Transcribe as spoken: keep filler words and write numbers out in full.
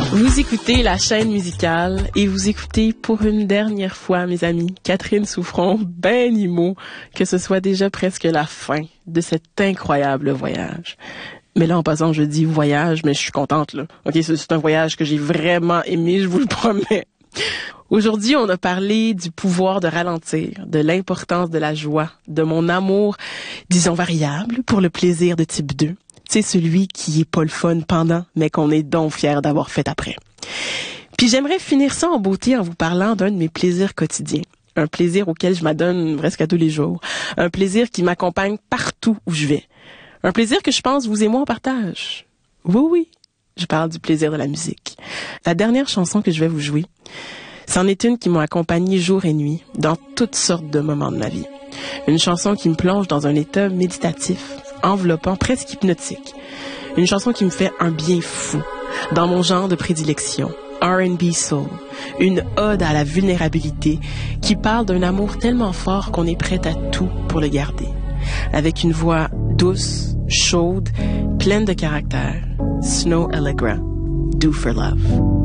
Vous écoutez la chaîne musicale et vous écoutez pour une dernière fois, mes amis, Catherine Souffron, ben Imo, que ce soit déjà presque la fin de cet incroyable voyage. Mais là, en passant, je dis voyage, mais je suis contente, là. OK, c'est un voyage que j'ai vraiment aimé, je vous le promets. Aujourd'hui, on a parlé du pouvoir de ralentir, de l'importance de la joie, de mon amour, disons variable, pour le plaisir de type deux. C'est celui qui est pas le fun pendant, mais qu'on est donc fier d'avoir fait après. Puis j'aimerais finir ça en beauté en vous parlant d'un de mes plaisirs quotidiens. Un plaisir auquel je m'adonne presque à tous les jours. Un plaisir qui m'accompagne partout où je vais. Un plaisir que je pense vous et moi on partage. Oui, oui, je parle du plaisir de la musique. La dernière chanson que je vais vous jouer, c'en est une qui m'a accompagnée jour et nuit, dans toutes sortes de moments de ma vie. Une chanson qui me plonge dans un état méditatif, enveloppant, presque hypnotique. Une chanson qui me fait un bien fou, dans mon genre de prédilection, R and B soul. Une ode à la vulnérabilité qui parle d'un amour tellement fort qu'on est prêt à tout pour le garder. Avec une voix douce, chaude, pleine de caractère. Snow Allegra, Do for Love.